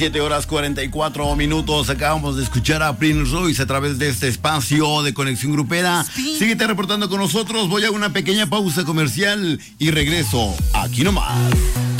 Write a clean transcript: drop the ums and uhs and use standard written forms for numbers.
7:44. Acabamos de escuchar a Prince Royce a través de este espacio de Conexión Grupera. Síguete reportando con nosotros. Voy a una pequeña pausa comercial y regreso aquí nomás.